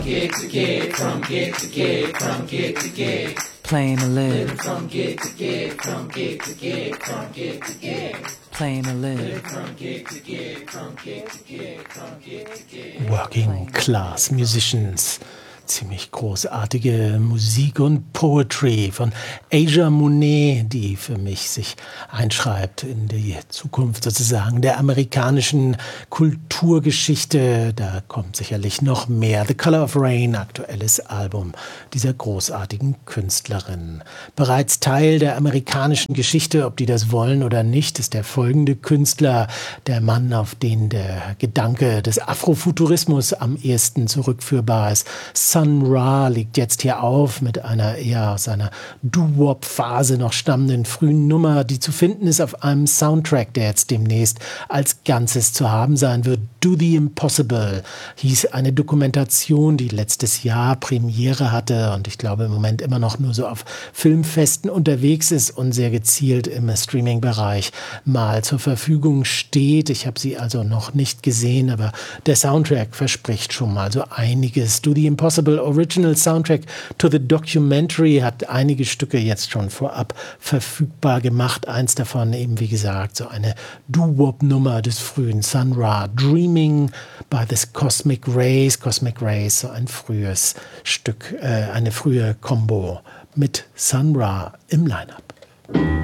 gig to gig, from gig to gig, from gig to gig. Playing to live. From gig to gig, from gig to gig, from gig to gig. Playing to live. From gig to gig, from gig to gig, from gig to gig. Working Class Musicians. Ziemlich großartige Musik und Poetry von Aja Monet, die für mich sich einschreibt in die Zukunft sozusagen der amerikanischen Kulturgeschichte. Da kommt sicherlich noch mehr. The Color of Rain, aktuelles Album dieser großartigen Künstlerin. Bereits Teil der amerikanischen Geschichte, ob die das wollen oder nicht, ist der folgende Künstler, der Mann, auf den der Gedanke des Afrofuturismus am ehesten zurückführbar ist. Sun Ra liegt jetzt hier auf mit einer eher aus seiner Doo-Wop-Phase noch stammenden frühen Nummer, die zu finden ist auf einem Soundtrack, der jetzt demnächst als Ganzes zu haben sein wird. Do the Impossible hieß eine Dokumentation, die letztes Jahr Premiere hatte und ich glaube im Moment immer noch nur so auf Filmfesten unterwegs ist und sehr gezielt im Streaming-Bereich mal zur Verfügung steht. Ich habe sie also noch nicht gesehen, aber der Soundtrack verspricht schon mal so einiges. Do the Impossible Original Soundtrack to the Documentary hat einige Stücke jetzt schon vorab verfügbar gemacht. Eins davon eben, wie gesagt, so eine Doo-Wop-Nummer des frühen Sun Ra, Dreaming by the Cosmic Rays. Cosmic Rays, so ein frühes Stück, eine frühe Combo mit Sun Ra im Line-Up.